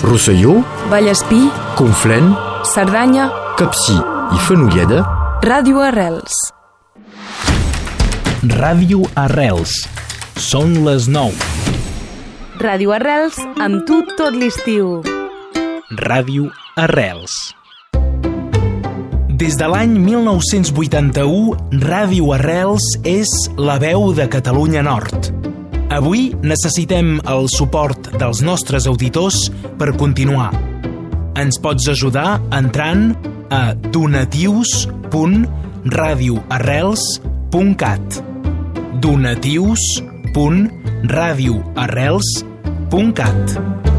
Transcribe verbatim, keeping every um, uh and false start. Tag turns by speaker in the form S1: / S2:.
S1: Rosselló,
S2: Vallespí,
S1: Conflent,
S2: Cerdanya,
S1: Capcir i Fenolleda.
S2: Ràdio Arrels.
S3: Ràdio Arrels. Són les nou.
S2: Ràdio Arrels, amb tu tot l'estiu.
S3: Ràdio Arrels. Des de l'any mil nou-cents vuitanta-u, Ràdio Arrels és la veu de Catalunya Nord. Avui necessitem el suport dels nostres auditors per continuar. Ens pots ajudar entrant a donatius punt radioarrels punt cat. donatius punt radioarrels punt cat.